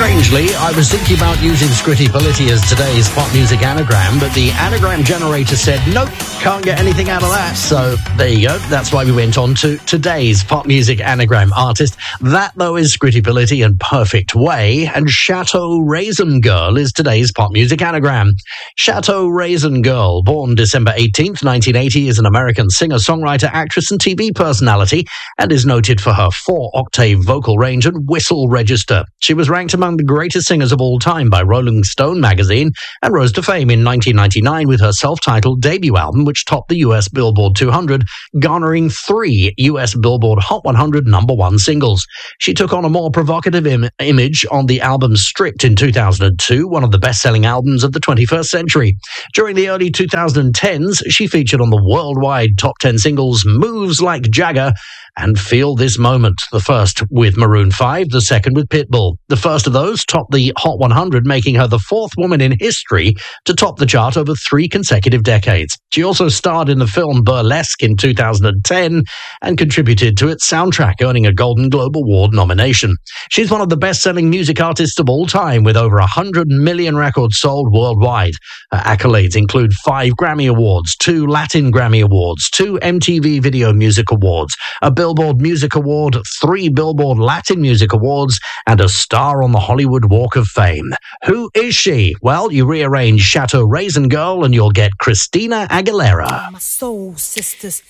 Strangely, I was thinking about using Scritti Politti as today's pop music anagram, but the anagram generator said, nope, can't get anything out of that. So there you go. That's why we went on to today's pop music anagram artist. That, though, is Scritti Politti and Perfect Way, and Chateau Raisin Girl is today's pop music anagram. Chateau Raisin Girl, born December 18th, 1980, is an American singer, songwriter, actress, and TV personality, and is noted for her 4-octave vocal range and whistle register. She was ranked among the greatest singers of all time by Rolling Stone magazine and rose to fame in 1999 with her self-titled debut album, which topped the US Billboard 200, garnering 3 US Billboard Hot 100 #1 singles. She took on a more provocative image on the album Stripped in 2002, one of the best-selling albums of the 21st century. During the early 2010s, she featured on the worldwide top 10 singles Moves Like Jagger and Feel This Moment, the first with Maroon 5, the second with Pitbull. The first of those topped the Hot 100, making her the 4th woman in history to top the chart over 3 consecutive decades. She also starred in the film Burlesque in 2010 and contributed to its soundtrack, earning a Golden Globe Award nomination. She's one of the best-selling music artists of all time, with over 100 million records sold worldwide. Her accolades include 5 Grammy Awards, 2 Latin Grammy Awards, 2 MTV Video Music Awards, a Billboard Music Award, 3 Billboard Latin Music Awards, and a star on the Hollywood Walk of Fame. Who is she? Well, you rearrange Chateau Raisin Girl and you'll get Christina Aguilera. My soul sisters.